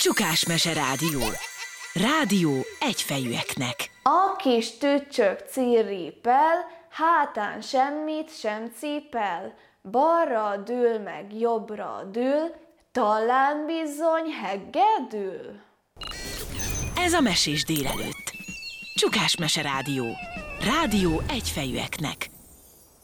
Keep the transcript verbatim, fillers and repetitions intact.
Csukás Mese Rádió. Rádió egyfejűeknek. A kis tücsök cirripel, hátán semmit sem cipel. Balra dől meg jobbra dől, talán bizony heggedül. Ez a Mesés délelőtt. Csukás Mese Rádió. Rádió egyfejűeknek.